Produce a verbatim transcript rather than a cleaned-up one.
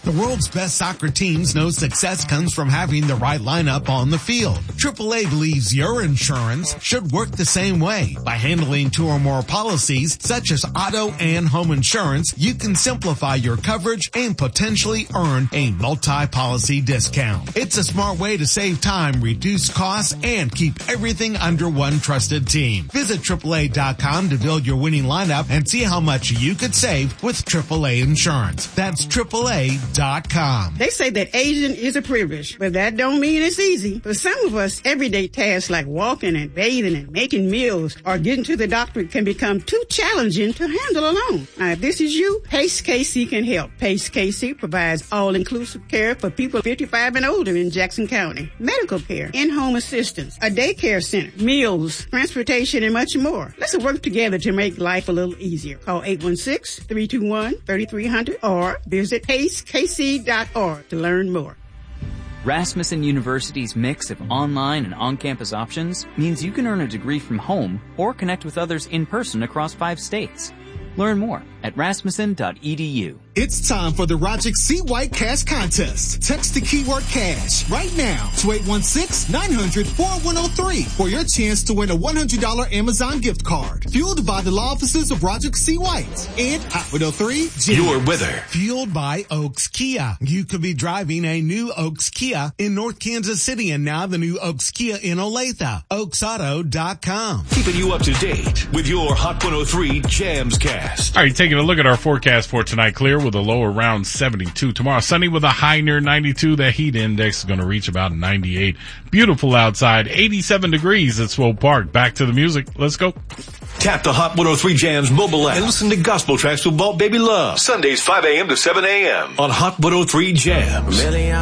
The world's best soccer teams know success comes from having the right lineup on the field. triple A believes your insurance should work the same way. By handling two or more policies, such as auto and home insurance, you can simplify your coverage and potentially earn a multi-policy discount. It's a smart way to save time, reduce costs, and keep everything under one trusted team. Visit triple A dot com to build your winning lineup and see how much you could save with triple A Insurance. That's triple A dot com. They say that aging is a privilege, but that don't mean it's easy. For some of us, everyday tasks like walking and bathing and making meals or getting to the doctor can become too challenging to handle alone. Now, if this is you, Pace K C can help. Pace K C provides all-inclusive care for people fifty-five and older in Jackson County. Medical care, in-home assistance, a daycare center, meals, transportation, and much more. Let's work together to make life a little easier. Call eight one six, three two one, three three zero zero or visit pace k c dot org to learn more. Rasmussen University's mix of online and on-campus options means you can earn a degree from home or connect with others in person across five states. Learn more at rasmussen dot e d u. It's time for the Rogers C. White Cash Contest. Text the keyword cash right now to eight one six, nine hundred, four one zero three for your chance to win a one hundred dollars Amazon gift card. Fueled by the law offices of Rogers C. White and Hot one oh three Jams. Your weather. Fueled by Oaks Kia. You could be driving a new Oaks Kia in North Kansas City, and now the new Oaks Kia in Olathe. oaks auto dot com. Keeping you up to date with your Hot one oh three Jams Cast. All right, taking a look at our forecast for tonight. Clear with a low around seventy-two. Tomorrow, sunny with a high near ninety-two. The heat index is going to reach about ninety-eight. Beautiful outside. eighty-seven degrees at Swope Park. Back to the music. Let's go. Tap the Hot one oh three Jams mobile app and listen to gospel tracks to Walt Baby Love. Sundays five a.m. to seven a.m. on Hot one oh three Jams.